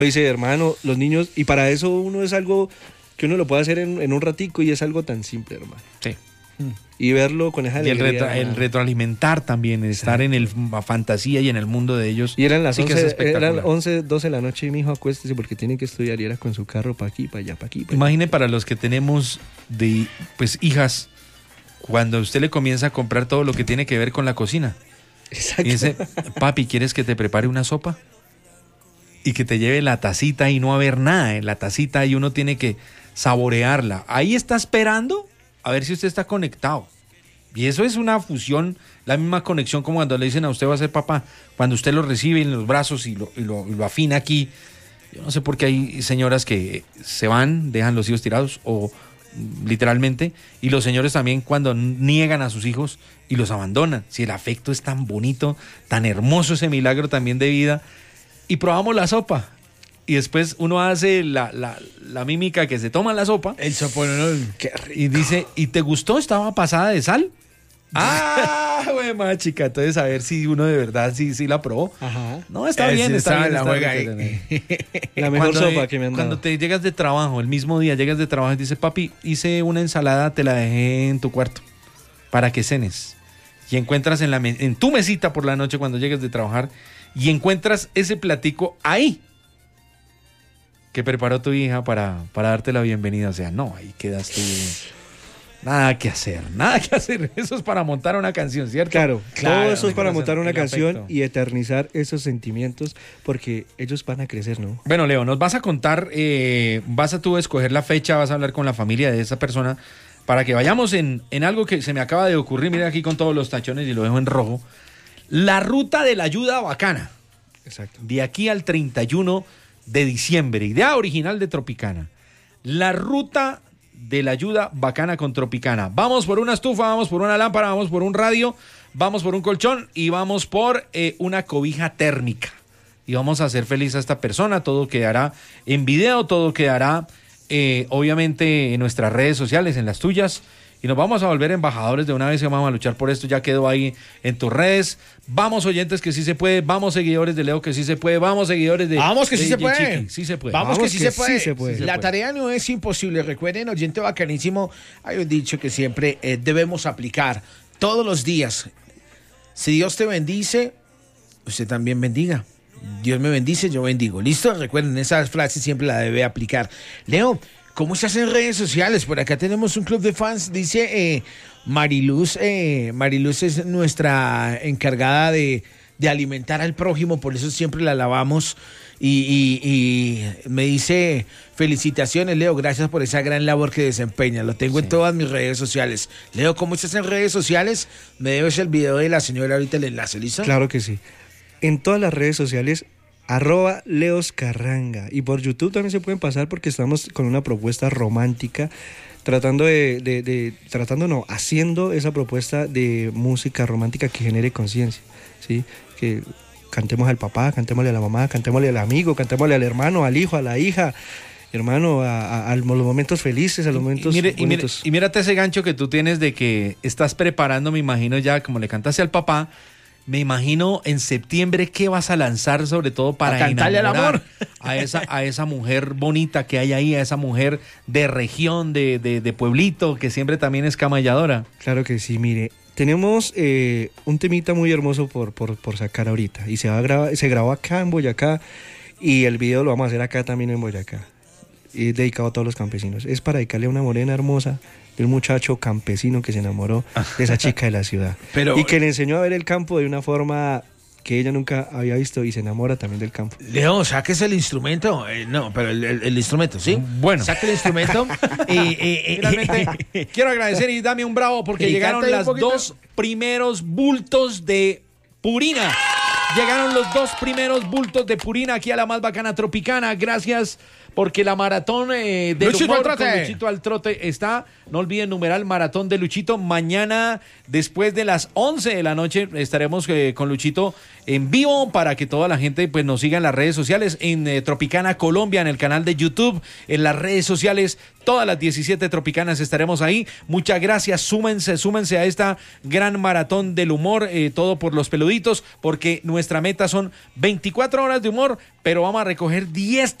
Dice, hermano, los niños, y para eso uno es algo que uno lo puede hacer en un ratico y es algo tan simple, hermano. Sí. Y verlo con esa Y alegría. el retroalimentar también, estar en la fantasía y en el mundo de ellos. Y eran las sí que es 11, espectacular. eran 11, 12 de la noche y mi hijo acuéstese porque tiene que estudiar y era con su carro para aquí, para allá, para aquí. Pa allá. Imagine para los que tenemos pues hijas, cuando usted le comienza a comprar todo lo que tiene que ver con la cocina. Exacto. Y dice, papi, ¿quieres que te prepare una sopa? Y que te lleve la tacita y no haber nada en la tacita y uno tiene que saborearla. Ahí está esperando a ver si usted está conectado. Y eso es una fusión, la misma conexión como cuando le dicen a usted va a ser papá, cuando usted lo recibe en los brazos y lo afina aquí. Yo no sé por qué hay señoras que se van, dejan los hijos tirados o literalmente, y los señores también cuando niegan a sus hijos y los abandonan. Si el afecto es tan bonito, tan hermoso ese milagro también de vida. Y probamos la sopa. Y después uno hace la mímica que se toma la sopa. El soponol. Qué rico. Y dice, ¿y te gustó? ¿Estaba pasada de sal? Ah, güey, más chica. Entonces a ver si uno de verdad sí la probó. Ajá. No, está bien, está bien. La está juega bien. La mejor Cuando, sopa que me han dado. cuando te llegas de trabajo, el mismo día llegas de trabajo y dices, papi, hice una ensalada, te la dejé en tu cuarto para que cenes. Y encuentras en tu mesita por la noche cuando llegues de trabajar y encuentras ese platico ahí que preparó tu hija para darte la bienvenida. O sea, no, ahí quedas tú. Nada que hacer. Eso es para montar una canción, ¿cierto? Claro, todo eso es para el montar una canción afecto. y eternizar esos sentimientos porque ellos van a crecer, ¿no? Bueno, Leo, nos vas a contar, vas a tú escoger la fecha, vas a hablar con la familia de esa persona para que vayamos en algo que se me acaba de ocurrir. Mira aquí con todos los tachones y lo dejo en rojo. La ruta de la ayuda bacana. Exacto. De aquí al 31 de diciembre. Idea original de Tropicana. La ruta de la ayuda bacana con Tropicana. Vamos por una estufa, vamos por una lámpara, vamos por un radio, vamos por un colchón y vamos por una cobija térmica. Y vamos a hacer feliz a esta persona. Todo quedará en video, todo quedará obviamente en nuestras redes sociales, en las tuyas. Y nos vamos a volver embajadores de una vez y vamos a luchar por esto. Ya quedó ahí en tus redes. Vamos, oyentes, que sí se puede. Vamos, seguidores de Leo, que sí se puede. Vamos, seguidores de Vamos, que sí se puede. Chiqui. Sí se puede. Vamos, que sí se puede. sí se puede. La tarea no es imposible. Recuerden, oyente bacanísimo, hay un dicho que siempre debemos aplicar todos los días. Si Dios te bendice, usted también bendiga. Dios me bendice, yo bendigo. ¿Listo? Recuerden, esa frase siempre la debe aplicar. Leo, ¿cómo estás en redes sociales? Por acá tenemos un club de fans. Dice Mariluz. Mariluz es nuestra encargada de alimentar al prójimo, por eso siempre la alabamos. Y me dice, felicitaciones, Leo, gracias por esa gran labor que desempeña. Lo tengo en todas mis redes sociales. Leo, ¿cómo estás en redes sociales? Me debes el video de la señora, ahorita el enlace, ¿listo? Claro que sí. En todas las redes sociales, @leoscarranga. Y por YouTube también se pueden pasar porque estamos con una propuesta romántica, haciendo esa propuesta de música romántica que genere conciencia, ¿sí? Que cantemos al papá, cantémosle a la mamá, cantémosle al amigo, cantémosle al hermano, al hijo, a la hija, hermano, a los momentos felices, a los momentos bonitos. Y mírate ese gancho que tú tienes de que estás preparando, me imagino ya, como le cantaste al papá, me imagino en septiembre qué vas a lanzar, sobre todo para cantarle al amor a esa mujer bonita que hay ahí, a esa mujer de región, de pueblito, que siempre también es camalladora. Claro que sí, mire, tenemos un temita muy hermoso por sacar ahorita y se grabó acá en Boyacá y el video lo vamos a hacer acá también en Boyacá y dedicado a todos los campesinos. Es para dedicarle a una morena hermosa de un muchacho campesino que se enamoró de esa chica de la ciudad y que le enseñó a ver el campo de una forma que ella nunca había visto y se enamora también del campo. Leo, saques el instrumento. No, pero el instrumento, ¿sí? Bueno. Saque el instrumento. Finalmente, quiero agradecer y dame un bravo porque Y llegaron canta ahí un los poquito. 2 primeros bultos de Purina. Llegaron los 2 primeros bultos de Purina aquí a la más bacana Tropicana. Gracias porque la maratón de Luchito humor al trote. con Luchito al trote está. No olviden numeral maratón de Luchito. Mañana, después de las 11 de la noche, estaremos con Luchito en vivo para que toda la gente pues nos siga en las redes sociales, en Tropicana Colombia, en el canal de YouTube, en las redes sociales. Todas las 17 Tropicanas estaremos ahí. Muchas gracias. Súmense a esta gran maratón del humor. Todo por los peluditos, porque nuestra nuestra meta son 24 horas de humor, pero vamos a recoger 10